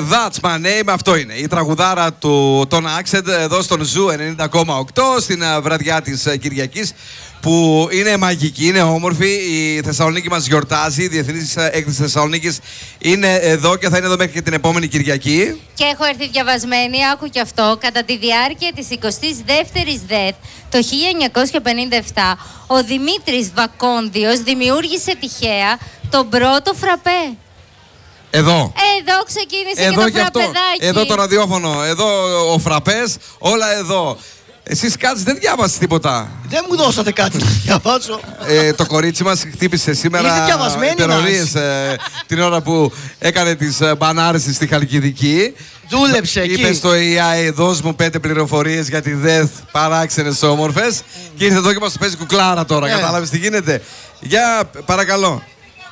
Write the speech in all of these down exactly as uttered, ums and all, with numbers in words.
That's my name, αυτό είναι. Η τραγουδάρα του Τον Accent εδώ στον Ζου ενενήντα κόμμα οκτώ στην βραδιά της Κυριακής, που είναι μαγική, είναι όμορφη. Η Θεσσαλονίκη μας γιορτάζει. Η Διεθνής Έκθεση Θεσσαλονίκης είναι εδώ και θα είναι εδώ μέχρι και την επόμενη Κυριακή. Και έχω έρθει διαβασμένη, άκου και αυτό. Κατά τη διάρκεια της εικοστής δεύτερης ΔΕΘ το χίλια εννιακόσια πενήντα επτά, ο Δημήτρης Βακόνδιος δημιούργησε τυχαία τον πρώτο φραπέ. Εδώ. Εδώ ξεκίνησε εδώ και το φραπεδάκι. Εδώ το ραδιόφωνο, εδώ ο φραπές, όλα εδώ. Εσείς Κάτς δεν διάβασες τίποτα. Δεν μου δώσατε κάτι να διαβάσω. Ε, το κορίτσι μας χτύπησε σήμερα υπερορίες ε, την ώρα που έκανε τις μπανάρες στη Χαλκιδική. Δούλεψε εκεί. Είπε στο ι άι, δώσ' μου πέντε πληροφορίες για τη ΔΕΘ, παράξενες όμορφες. Mm. Και ήρθε εδώ και μας παίζει κουκλάρα τώρα. Yeah. Κατάλαβες τι γίνεται. Για παρακαλώ.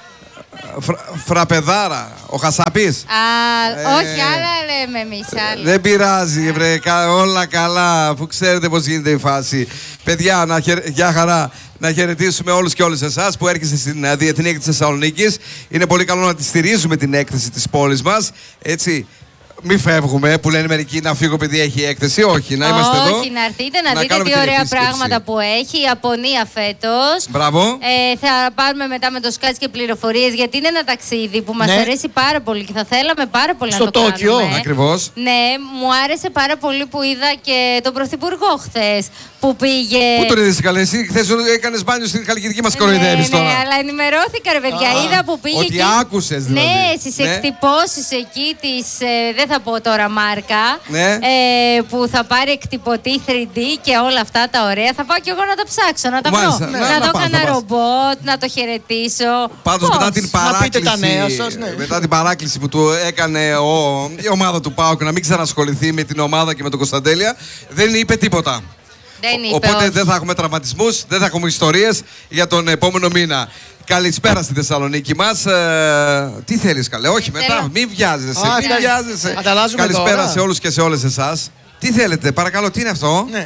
Φρα, φραπεδάρα, ο Χασαπής. Α, ε, όχι, άλλα λέμε εμείς. Άλλα. Δεν πειράζει, βρε, όλα καλά, αφού ξέρετε πώς γίνεται η φάση. Παιδιά, να χαιρε... για χαρά να χαιρετήσουμε όλους και όλες εσάς που έρχεστε στην Διεθνή Έκθεση Θεσσαλονίκης. Είναι πολύ καλό να τη στηρίζουμε την έκθεση της πόλης μας. Έτσι. Μην φεύγουμε, που λένε μερικοί να φύγω επειδή έχει έκθεση. Όχι, να είμαστε Όχι, εδώ. Όχι, να έρθετε να, να δείτε τι ωραία επίσκεψη. πράγματα που έχει. Η Ιαπωνία φέτος. Μπράβο. Ε, θα πάρουμε μετά με το Σκάτς και πληροφορίες, γιατί είναι ένα ταξίδι που μας ναι. αρέσει πάρα πολύ και θα θέλαμε πάρα πολύ στο να το Τόκιο. κάνουμε. Ακριβώς. Ναι, μου άρεσε πάρα πολύ που είδα και τον Πρωθυπουργό χθες που πήγε. Πού τον είδες καλέ, εσύ χθες έκανες μπάνιο στην Χαλκιδική, μας κοροϊδεύεις ναι, τώρα. Ναι, αλλά ενημερώθηκα ρε παιδιά, Α, είδα που πήγε. Ότι και... άκουσες δηλαδή. Ναι, στις ναι. εκτυπώσεις εκεί της, ε, δεν θα πω τώρα μάρκα, ναι. ε, που θα πάρει εκτυπωτή θρι ντι και όλα αυτά τα ωραία. Θα πάω κι εγώ να τα ψάξω, να τα βρω. Ναι. Να, να, να το κάνω ρομπότ, να το χαιρετήσω. Πάντως μετά την παράκληση, τα νέα σας, ναι. μετά την παράκληση που του έκανε ο, η ομάδα του ΠΑΟΚ να μην ξανασχοληθεί με την ομάδα και με τον Κωνσταντέλια, δεν είπε τίποτα. Δεν είπε, Οπότε όχι. δεν θα έχουμε τραυματισμούς, δεν θα έχουμε ιστορίες για τον επόμενο μήνα. Καλησπέρα στη Θεσσαλονίκη μας. Ε, τι θέλεις καλέ, όχι μετά, μην βιάζεσαι, Α, μην ναι. βιάζεσαι. Καλησπέρα τώρα. σε όλους και σε όλες εσάς. Τι θέλετε, παρακαλώ, τι είναι αυτό? Ναι.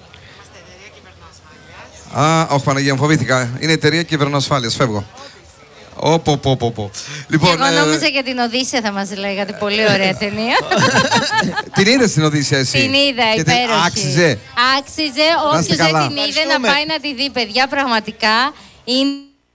Α, όχι Παναγία μου, φοβήθηκα. Είναι εταιρεία κυβερνοασφάλειας, φεύγω. Όπο, πω, πω, πω. Λοιπόν, εγώ νόμιζα για την Οδύσσια θα μας λέγατε. Πολύ ωραία ταινία. Την είδες την Οδύσσια εσύ? Την είδα, υπέροχη. Άξιζε. Άξιζε, όποιος δεν την είδε να πάει να τη δει, παιδιά, πραγματικά είναι...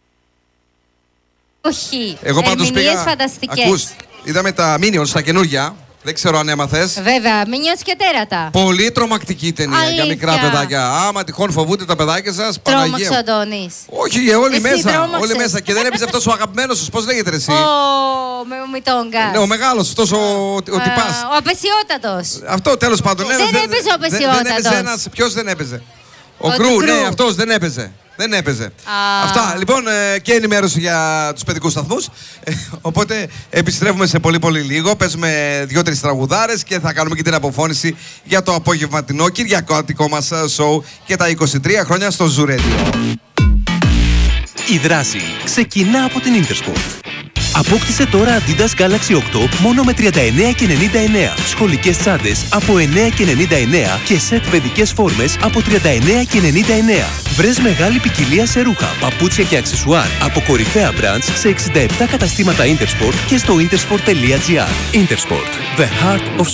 Όχι, εγώ πάντως πήγα, φανταστικές. Ακούς, είδαμε τα Minions, τα καινούργια. Δεν ξέρω αν έμαθες. Βέβαια, Minions και τέρατα. Πολύ τρομακτική ταινία. Αλήθεια. Για μικρά παιδάκια. Άμα τυχόν φοβούνται τα παιδάκια σας, Παναγία. Τρόμαξε ο Αντώνης. Όχι, όλοι εσύ μέσα. Τρόμαξες. Όλοι μέσα. Και δεν έπαιζε αυτός ο αγαπημένος σας. Πώς λέγεται ρε εσύ? Ο, με ο Μητόγκας. Ναι, ο μεγάλος, αυτός ο, ο, ο τυπάς. Ο απεσιότατος. Αυτό τέλος πάντων. Δεν δεν έπαιζε ο απεσιότατος. Δεν έπαιζε ένας. Ποιος δεν έπαιζε? Ο, ο Γκρου, ναι, αυτός δεν έπαιζε. Δεν έπαιζε. Α. Αυτά. Λοιπόν, και ενημέρωση για τους παιδικούς σταθμούς. Οπότε επιστρέφουμε σε πολύ πολύ λίγο. Παίζουμε δύο-τρεις τραγουδάρες και θα κάνουμε και την αποφώνηση για το απογευματινό κυριακάτικο μας show και τα είκοσι τρία χρόνια στο Zoo Radio. Η δράση ξεκινά από την Intersport. Απόκτησε τώρα Adidas Galaxy οκτώ μόνο με τριάντα εννέα και ενενήντα εννέα. Σχολικές τσάντες από εννέα και ενενήντα εννέα και σετ παιδικές φόρμες από τριάντα εννέα και ενενήντα εννέα. Βρες μεγάλη ποικιλία σε ρούχα, παπούτσια και αξεσουάρ από κορυφαία brands σε εξήντα επτά καταστήματα Intersport και στο intersport τελεία gr. Intersport, the heart of